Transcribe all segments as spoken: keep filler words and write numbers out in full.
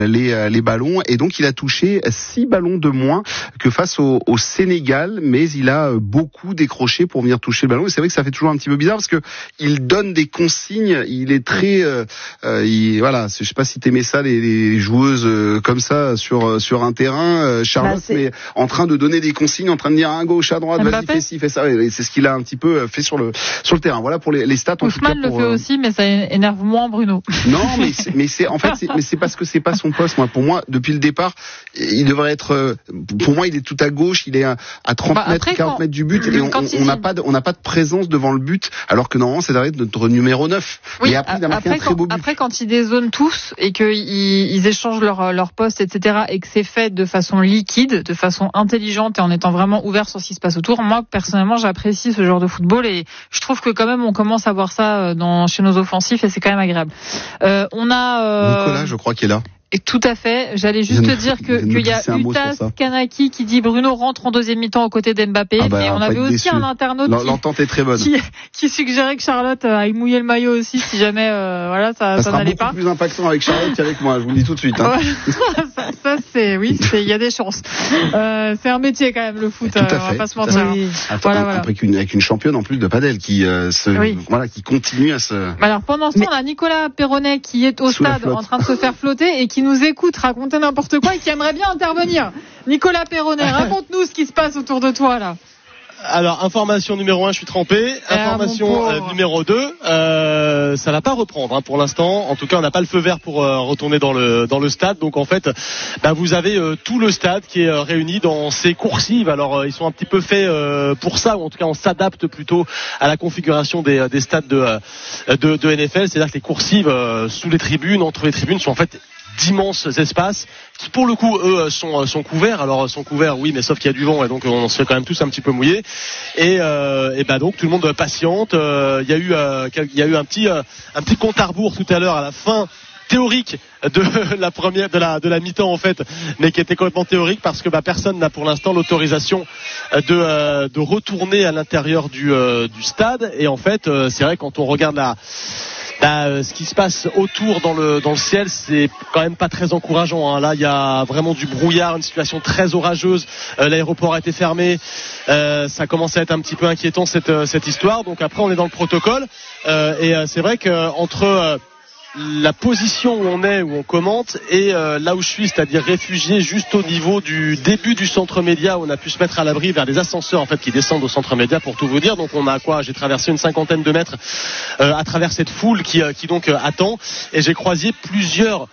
les, les ballons, et donc il a touché six ballons de moins que face au, au Sénégal, mais il a beaucoup décroché pour venir toucher le ballon, et c'est vrai que ça fait toujours un petit peu bizarre parce que il donne des consignes, il est très euh, euh, il, voilà, je sais pas si t'aimais ça, les, les joueuses euh, comme ça sur sur un terrain, euh, Charlotte, bah, mais en train de donner des consignes, en train de dire à gauche, à droite, vas-y, fais ci, fais ça, et c'est ce qu'il a un petit peu fait sur le sur le terrain. Voilà pour les, les stats. En Ousmane tout cas, pour, le fait euh... aussi, mais ça énerve moins Bruno. Non, mais c'est, mais c'est en fait, c'est, mais c'est parce que c'est pas son poste. Moi, pour moi, depuis le départ, il devrait être. Pour moi, il est tout à gauche. Il est à, à trente bah, mètres, quarante mètres du but, et on n'a pas, de, on n'a pas de présence devant le but, alors que normalement, c'est d'arrêter notre numéro neuf. Oui, et après, il a marqué après, un très beau but. Après, quand ils dézonent tous et qu'ils ils échangent leur leur poste, et cetera, et que c'est fait de façon liquide, de façon intelligente et en étant vraiment ouvert sur ce qui se passe autour, moi personnellement, j'apprécie ce genre de football, et je trouve que quand même, on commence à voir ça dans chez nos offensifs, et c'est quand même agréable. Euh, on a euh... Nicolas, je crois, qui est là. Et tout à fait. J'allais juste te dire que qu'il y a Utas Kanaki qui dit Bruno rentre en deuxième mi-temps aux côtés d'Mbappé. Ah bah, et on avait aussi déçu. Un internaute L'entente qui, est très bonne. Qui, qui suggérait que Charlotte aille mouiller le maillot aussi si jamais euh, voilà ça, ça, ça sera n'allait pas. Beaucoup plus impactant avec Charlotte qu'avec moi. Je vous le dis tout de suite. Hein. ça, ça c'est oui, il y a des chances. Euh, c'est un métier quand même le foot. Tout à euh, fait, on va pas se mentir. Oui. Voilà, voilà. Avec une avec une championne en plus de padel qui euh, se oui. voilà qui continue à se. Alors pendant ce temps, on a Nicolas Perronnet qui est au stade en train de se faire flotter et qui nous écoute raconter n'importe quoi et qui aimerait bien intervenir. Nicolas Perronnet, raconte-nous ce qui se passe autour de toi là. Alors, information numéro un, je suis trempé. Information euh, numéro deux, euh, ça va pas reprendre hein, pour l'instant. En tout cas, on n'a pas le feu vert pour euh, retourner dans le dans le stade. Donc en fait, bah, vous avez euh, tout le stade qui est euh, réuni dans ces coursives. Alors euh, ils sont un petit peu faits euh, pour ça, ou en tout cas on s'adapte plutôt à la configuration des des stades de euh, de, de N F L. C'est-à-dire que les coursives euh, sous les tribunes, entre les tribunes, sont en fait d'immenses espaces qui pour le coup eux sont sont couverts. Alors sont couverts oui, mais sauf qu'il y a du vent et donc on se fait quand même tous un petit peu mouiller, et euh, et bah donc tout le monde patiente. Euh, il y a eu euh, il y a eu un petit euh, un petit compte à rebours tout à l'heure à la fin théorique de la première de la de la mi-temps en fait, mais qui était complètement théorique parce que bah personne n'a pour l'instant l'autorisation de euh, de retourner à l'intérieur du euh, du stade. Et en fait euh, c'est vrai, quand on regarde la Bah, ce qui se passe autour dans le dans le ciel, c'est quand même pas très encourageant. Hein. Là, il y a vraiment du brouillard, une situation très orageuse. Euh, l'aéroport a été fermé. Euh, ça commence à être un petit peu inquiétant cette cette histoire. Donc après, on est dans le protocole euh, et euh, c'est vrai que entre euh, la position où on est, où on commente, et euh, là où je suis, c'est-à-dire réfugié juste au niveau du début du centre média, où on a pu se mettre à l'abri vers des ascenseurs en fait qui descendent au centre média, pour tout vous dire. Donc on a quoi J'ai traversé une cinquantaine de mètres euh, à travers cette foule qui, euh, qui donc euh, attend, et j'ai croisé plusieurs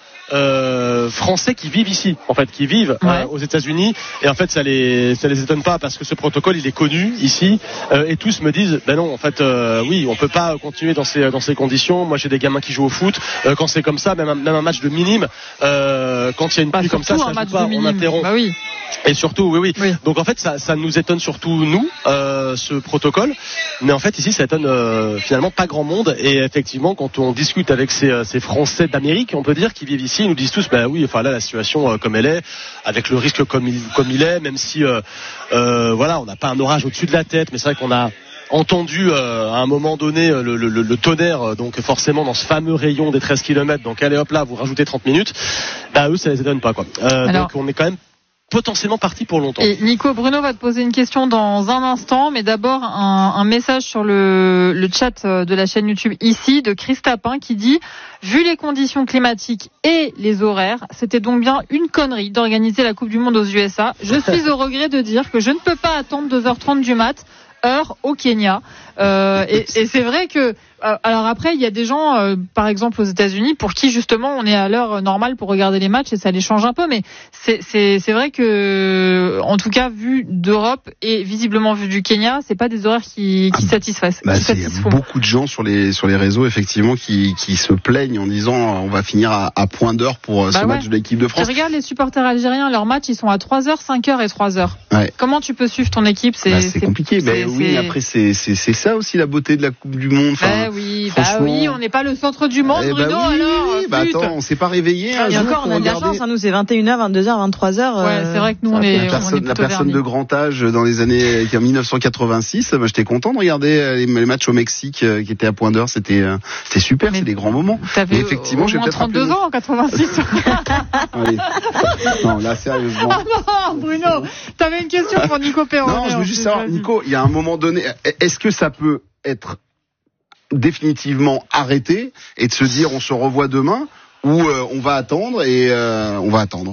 Euh, Français qui vivent ici, en fait, qui vivent ouais. euh, aux États-Unis, et en fait ça les ça les étonne pas parce que ce protocole il est connu ici, euh, et tous me disent ben non en fait euh, oui on peut pas continuer dans ces dans ces conditions. Moi j'ai des gamins qui jouent au foot, euh, quand c'est comme ça, même un, même un match de minime, euh, quand il y a une pluie comme ça, ça joue pas, on interrompt. Bah oui. Et surtout oui, oui oui donc en fait ça ça nous étonne surtout nous euh, ce protocole, mais en fait ici ça étonne euh, finalement pas grand monde. Et effectivement quand on discute avec ces ces Français d'Amérique, on peut dire, qui vivent ici, ils nous disent tous bah oui enfin là la situation euh, comme elle est, avec le risque comme il comme il est, même si euh, euh, voilà on n'a pas un orage au-dessus de la tête, mais c'est vrai qu'on a entendu euh, à un moment donné le, le, le tonnerre, donc forcément dans ce fameux rayon des treize kilomètres. Donc allez hop là, vous rajoutez trente minutes, bah eux ça les étonne pas quoi. Euh, Alors... donc on est quand même potentiellement parti pour longtemps. Et Nico, Bruno va te poser une question dans un instant, mais d'abord un, un message sur le, le chat de la chaîne YouTube ici de Chris Tapin qui dit: vu les conditions climatiques et les horaires, c'était donc bien une connerie d'organiser la Coupe du Monde aux U S A. Je suis au regret de dire que je ne peux pas attendre deux heures trente du mat, heure au Kenya. Euh, et, et c'est vrai que euh, alors après il y a des gens euh, par exemple aux États-Unis pour qui justement on est à l'heure normale pour regarder les matchs et ça les change un peu, mais c'est c'est c'est vrai que en tout cas vu d'Europe et visiblement vu du Kenya, c'est pas des horaires qui qui ah, satisfassent. Bah, il y a beaucoup de gens sur les sur les réseaux effectivement qui qui se plaignent en disant on va finir à, à point d'heure pour bah ce ouais. match de l'équipe de France. Tu regardes les supporters algériens, leurs matchs ils sont à trois heures, cinq heures et trois heures. Ouais. Comment tu peux suivre ton équipe? C'est bah, c'est, c'est compliqué, mais c'est, oui c'est... après c'est c'est c'est ça. ça aussi la beauté de la Coupe du Monde. Enfin, bah oui, bah oui, on n'est pas le centre du monde, eh Bruno, bah oui, alors. Oui, bah attends, on s'est pas réveillé. Ah, et encore, on a de la chance, hein, nous c'est vingt et une heures, vingt-deux heures, vingt-trois heures. Ouais, c'est vrai que nous on est, la personne, on est la personne vernis. de grand âge dans les années en dix-neuf cent quatre-vingt-six, bah, j'étais content de regarder les, les matchs au Mexique euh, qui étaient à point d'heure, c'était, euh, c'était super, c'est des grands moments. T'avais Mais effectivement, au j'ai moins peut-être trente-deux ans en quatre-vingt-six. Allez. Non, là sérieusement. Ah non, Bruno, t'avais une question pour Nico Perronnet. Non, je veux juste savoir, Nico, il y a un moment donné, est-ce que ça peut être définitivement arrêté et de se dire on se revoit demain ou euh, on va attendre et euh, on va attendre?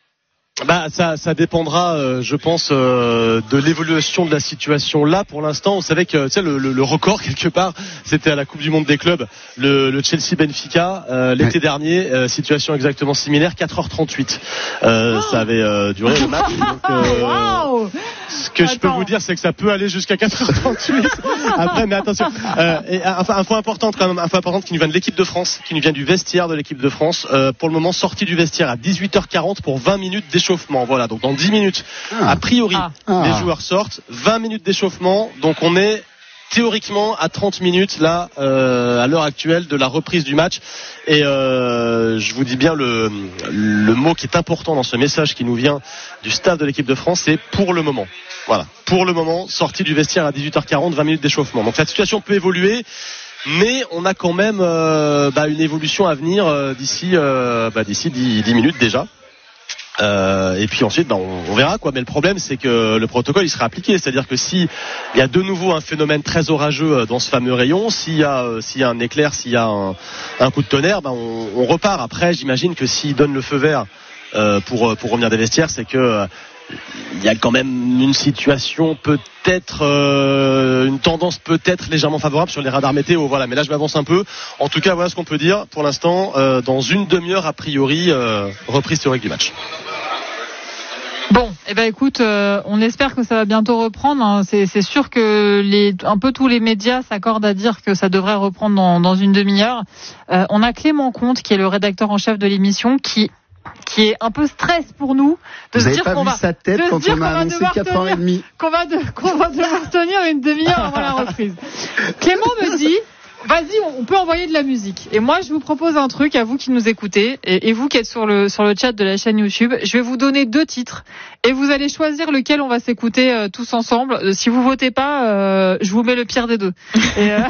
Bah ça, ça dépendra, euh, je pense, euh, de l'évolution de la situation. Là, pour l'instant, vous savez que tu sais, le, le, le record quelque part, c'était à la Coupe du Monde des clubs, le, le Chelsea-Benfica euh, l'été ouais. dernier, euh, situation exactement similaire, quatre heures trente-huit. Euh, oh ça avait euh, duré le match. Donc, euh, wow. Ce que Attends. je peux vous dire, c'est que ça peut aller jusqu'à quatre heures trente-huit. Après, mais attention, euh, et info, info importante quand même, info importante qui nous vient de l'équipe de France, qui nous vient du vestiaire de l'équipe de France. Euh, pour le moment, sortie du vestiaire à dix-huit heures quarante pour vingt minutes d'échauffement. Voilà, donc dans dix minutes, ah. a priori, ah. les joueurs sortent, vingt minutes d'échauffement, donc on est théoriquement à trente minutes là, euh, à l'heure actuelle de la reprise du match. Et euh, je vous dis bien le, le mot qui est important dans ce message qui nous vient du staff de l'équipe de France, c'est pour le moment. Voilà, pour le moment, sortie du vestiaire à dix-huit heures quarante, vingt minutes d'échauffement. Donc cette situation peut évoluer. Mais on a quand même euh, bah, une évolution à venir euh, d'ici, euh, bah, d'ici dix, dix minutes déjà. Euh, et puis ensuite, bah, on, on verra quoi. Mais le problème, c'est que le protocole, il sera appliqué. C'est-à-dire que si il y a de nouveau un phénomène très orageux dans ce fameux rayon, s'il y a, euh, s'il y a un éclair, s'il y a un, un coup de tonnerre, bah, on, on repart. Après, j'imagine que s'il donne le feu vert euh, pour pour revenir des vestiaires, c'est que euh, il y a quand même une situation peut-être, euh, une tendance peut-être légèrement favorable sur les radars météo. Voilà, mais là je m'avance un peu. En tout cas, voilà ce qu'on peut dire pour l'instant. Euh, dans une demi-heure a priori, euh, reprise théorique du match. Bon, eh ben écoute, euh, on espère que ça va bientôt reprendre. Hein. C'est, c'est sûr que les, un peu tous les médias s'accordent à dire que ça devrait reprendre dans, dans une demi-heure. Euh, on a Clément Comte, qui est le rédacteur en chef de l'émission, qui qui est un peu stress pour nous de Vous se avez dire pas qu'on vu va sa tête quand on a annoncé quatre heures trente qu'on va de, qu'on va devoir tenir une demi-heure avant la reprise. Clément me dit vas-y, on peut envoyer de la musique. Et moi, je vous propose un truc à vous qui nous écoutez et, et vous qui êtes sur le sur le chat de la chaîne YouTube. Je vais vous donner deux titres et vous allez choisir lequel on va s'écouter euh, tous ensemble. Euh, si vous votez pas, euh, je vous mets le pire des deux. Et, euh,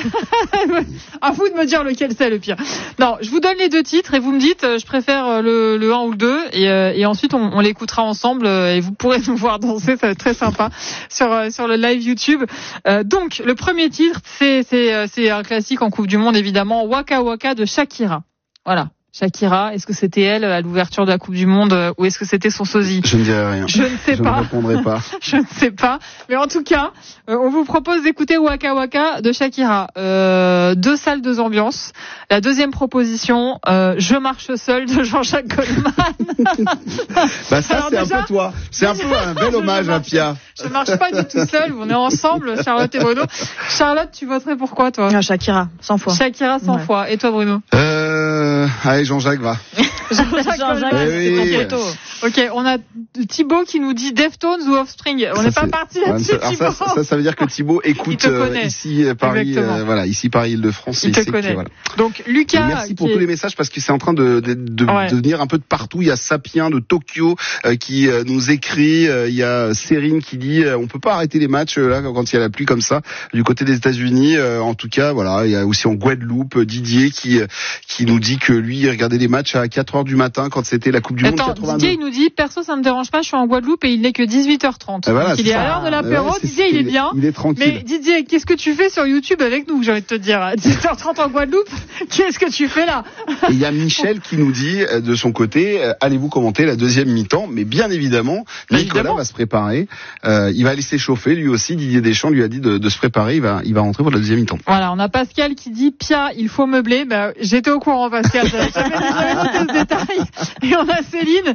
à vous de me dire lequel c'est le pire. Non, je vous donne les deux titres et vous me dites, euh, je préfère le, le un ou le deux. Et, euh, et ensuite, on, on l'écoutera ensemble euh, et vous pourrez nous voir danser. Ça va être très sympa sur euh, sur le live YouTube. Euh, donc, le premier titre, c'est c'est euh, c'est un classique en Coupe du Monde évidemment, Waka Waka de Shakira. Voilà. Shakira, est-ce que c'était elle à l'ouverture de la Coupe du Monde ou est-ce que c'était son sosie? Je ne dirai rien. Je ne sais je pas. Je ne répondrai pas. Je ne sais pas. Mais en tout cas, euh, on vous propose d'écouter Waka Waka de Shakira. Euh, deux salles, deux ambiances. La deuxième proposition, euh, Je marche seul de Jean-Jacques Goldman. Bah ça, alors c'est déjà, un peu toi. C'est un peu un bel hommage à Pia. Je marche pas du tout seul. On est ensemble, Charlotte et Bruno. Charlotte, tu voterais pour quoi, toi? Non, Shakira, cent fois. Shakira, cent ouais. fois. Et toi, Bruno? Euh, allez, Jean-Jacques va. Jean-Jacques, Jean-Jacques eh oui. c'est ton poteau. Ok, on a Thibaut qui nous dit Deftones ou Offspring. On n'est pas parti là-dessus, ouais, Thibaut. Ça, ça, ça veut dire que Thibaut écoute euh, ici Paris, euh, voilà, ici Paris Île-de-France. Il, il te connaît. Que, voilà. Donc Lucas. Et merci pour qui tous est... les messages parce que c'est en train de de, de, ouais. de venir un peu de partout. Il y a Sapien de Tokyo euh, qui euh, nous écrit. Euh, il y a Cérine qui dit euh, on peut pas arrêter les matchs euh, là quand il y a la pluie comme ça du côté des États-Unis. Euh, en tout cas, voilà. Il y a aussi en Guadeloupe Didier qui euh, qui nous dit que lui il regardait les matchs à quatre heures du matin quand c'était la Coupe du Attends, Monde quatre-vingt-deux. Didier il nous dit perso ça me dérange pas, je suis en Guadeloupe et il n'est que dix-huit heures trente. Voilà, donc il est ça. à l'heure de l'apéro. Ouais, Didier il est bien. Il est tranquille. Mais Didier, qu'est-ce que tu fais sur YouTube avec nous, j'ai envie de te dire, à dix-huit heures trente en Guadeloupe? Qu'est-ce que tu fais là? Et il y a Michel qui nous dit de son côté, euh, allez-vous commenter la deuxième mi-temps? Mais bien évidemment, Nicolas évidemment. va se préparer. Euh, il va aller s'échauffer lui aussi. Didier Deschamps lui a dit de, de se préparer. Il va, il va rentrer pour la deuxième mi-temps. Voilà, on a Pascal qui dit Pia, il faut meubler. Ben, j'étais au courant, Pascal. J'avais, j'avais noté ce détail. Et on a Céline qui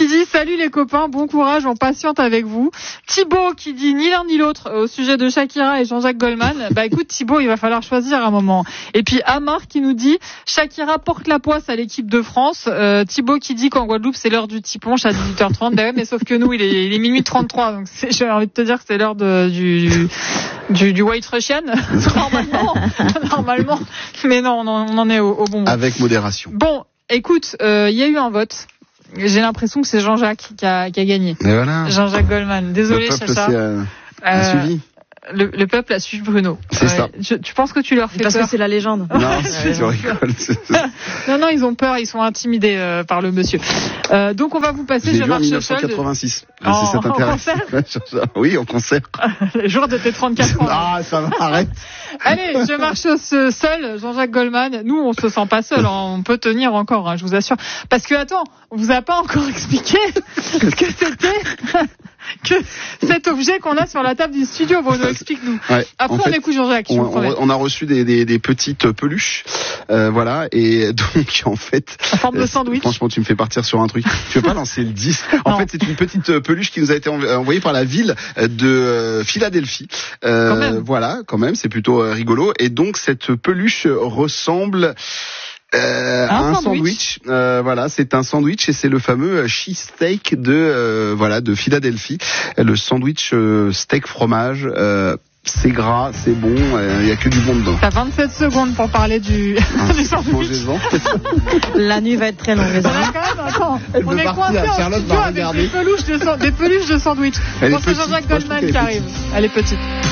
qui dit salut les copains, bon courage, on patiente avec vous. Thibaut qui dit ni l'un ni l'autre au sujet de Shakira et Jean-Jacques Goldman. Bah écoute Thibaut, il va falloir choisir à un moment. Et puis Amar qui nous dit Shakira porte la poisse à l'équipe de France. Euh, Thibaut qui dit qu'en Guadeloupe c'est l'heure du tiponche à dix-huit heures trente. Bah ouais, mais sauf que nous il est, il est minuit trente-trois, donc c'est, j'ai envie de te dire que c'est l'heure de, du, du, du White Russian. normalement, normalement. Mais non, on en, on en est au, au bon bout. Avec modération. Bon, écoute, il euh, y a eu un vote. J'ai l'impression que c'est Jean-Jacques qui a, qui a gagné. Mais voilà. Jean-Jacques Goldman. Désolé, le peuple Chacha. C'est, euh, euh, suivi. Le, le peuple a suivi Bruno. C'est ouais. ça. Je, tu penses que tu leur fais Parce peur? que c'est la légende. Non, c'est, tu rigoles. non, non, ils ont peur, ils sont intimidés euh, par le monsieur. Euh, donc on va vous passer. J'ai je vu en dix-neuf cent quatre-vingt-six. En, si ça t'intéresse. En concert. Oui, en concert. Le jour de tes trente-quatre ans. Ah, ça va, arrête. Allez, je marche seul, Jean-Jacques Goldman. Nous, on se sent pas seul, on peut tenir encore, hein, je vous assure. Parce que attends, on vous a pas encore expliqué ce que c'était que cet objet qu'on a sur la table du studio. Bruno, explique-nous. Ouais, Après, on fait, écoute Jean-Jacques. On, on, on a reçu des, des, des petites peluches, euh, voilà, et donc en fait, en forme de sandwich. Euh, franchement, tu me fais partir sur un truc. Tu veux pas lancer le dix? En non. fait, c'est une petite peluche qui nous a été envoyée par la ville de Philadelphie. Euh, quand même. Voilà, quand même, c'est plutôt rigolo. Et donc cette peluche ressemble Euh, un, un sandwich, sandwich. Euh, voilà, c'est un sandwich et c'est le fameux cheesesteak de euh, voilà de Philadelphie, le sandwich euh, steak fromage. Euh, c'est gras, c'est bon, il euh, y a que du bon dedans. T'as vingt-sept secondes pour parler du, ah, du sandwich. La nuit va être très longue. On, a quand même, attends, on est coincé en studio avec des peluches, de, des peluches de sandwich. Bon, c'est Jean-Jacques Goldman qui arrive. Elle est petite.